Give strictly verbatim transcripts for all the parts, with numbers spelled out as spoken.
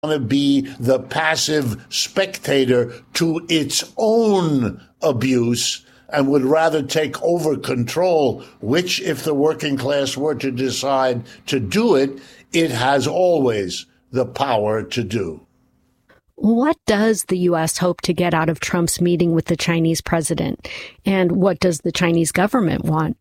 to be the passive spectator to its own abuse and would rather take over control, which, if the working class were to decide to do it, it has always the power to do. What does the U S hope to get out of Trump's meeting with the Chinese president? And what does the Chinese government want?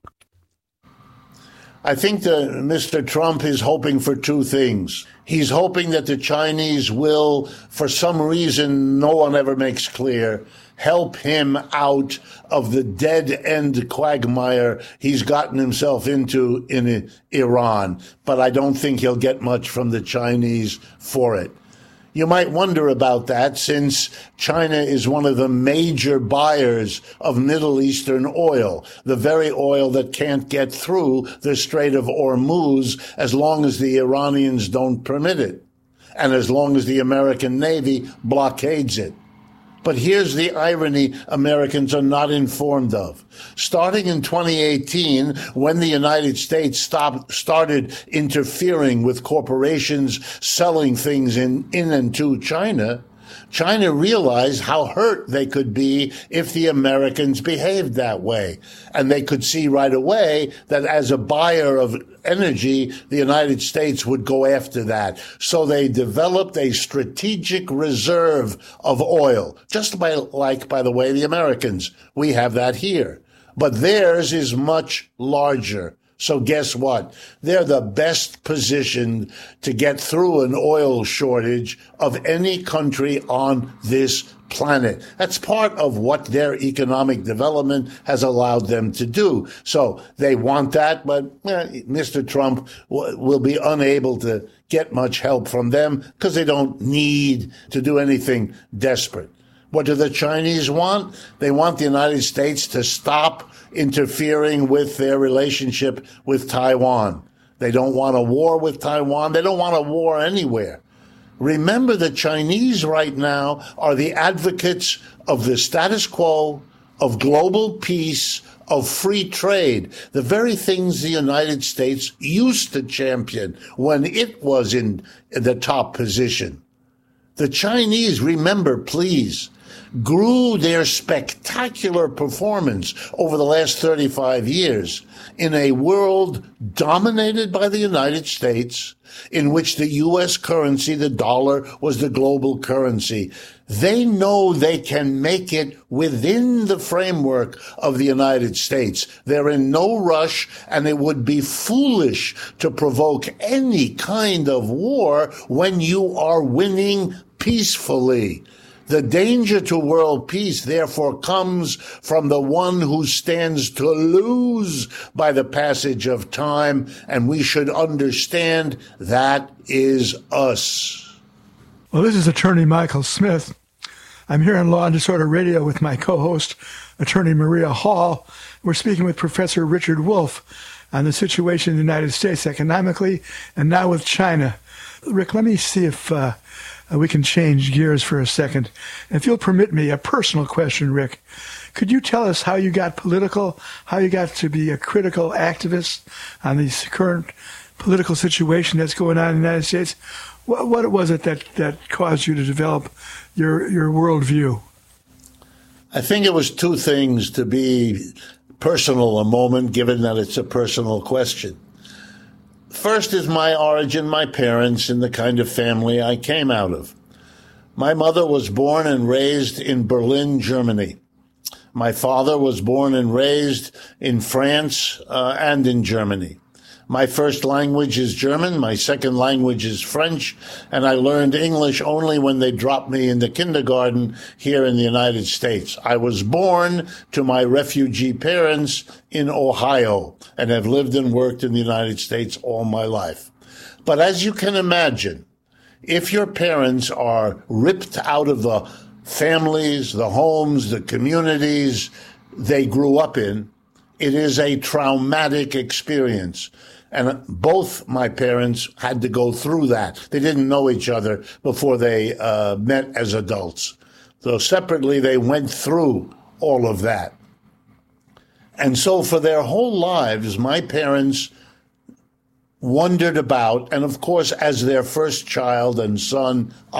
I think that Mister Trump is hoping for two things. He's hoping that the Chinese will, for some reason no one ever makes clear, help him out of the dead-end quagmire he's gotten himself into in Iran. But I don't think he'll get much from the Chinese for it. You might wonder about that, since China is one of the major buyers of Middle Eastern oil, the very oil that can't get through the Strait of Hormuz as long as the Iranians don't permit it, and as long as the American Navy blockades it. But here's the irony Americans are not informed of. Starting in twenty eighteen, when the United States stopped, started interfering with corporations selling things in, in and to China, China realized how hurt they could be if the Americans behaved that way. And they could see right away that as a buyer of energy, the United States would go after that. So they developed a strategic reserve of oil, just by, like, by the way, the Americans. We have that here. But theirs is much larger. So guess what? They're the best positioned to get through an oil shortage of any country on this planet. That's part of what their economic development has allowed them to do. So they want that, but eh, Mister Trump w- will be unable to get much help from them because they don't need to do anything desperate. What do the Chinese want? They want the United States to stop interfering with their relationship with Taiwan. They don't want a war with Taiwan. They don't want a war anywhere. Remember, the Chinese right now are the advocates of the status quo, of global peace, of free trade, the very things the United States used to champion when it was in the top position. The Chinese, remember, please, grew their spectacular performance over the last thirty-five years in a world dominated by the United States, in which the U S currency, the dollar, was the global currency. They know they can make it within the framework of the United States. They're in no rush, and it would be foolish to provoke any kind of war when you are winning peacefully. The danger to world peace, therefore, comes from the one who stands to lose by the passage of time, and we should understand that is us. Well, this is Attorney Michael Smith. I'm here on Law and Disorder Radio with my co-host, Attorney Maria Hall. We're speaking with Professor Richard Wolff on the situation in the United States economically and now with China. Rick, let me see if uh, we can change gears for a second. If you'll permit me, a personal question, Rick. Could you tell us how you got political, how you got to be a critical activist on the current political situation that's going on in the United States? What, what was it that, that caused you to develop your, your worldview? I think it was two things, to be personal a moment, given that it's a personal question. First is my origin, my parents, and the kind of family I came out of. My mother was born and raised in Berlin, Germany. My father was born and raised in France uh, and in Germany. My first language is German, my second language is French, and I learned English only when they dropped me in the kindergarten here in the United States. I was born to my refugee parents in Ohio and have lived and worked in the United States all my life. But as you can imagine, if your parents are ripped out of the families, the homes, the communities they grew up in, it is a traumatic experience. And both my parents had to go through that. They didn't know each other before they uh, met as adults. So separately, they went through all of that. And so for their whole lives, my parents wondered about, and of course, as their first child and son,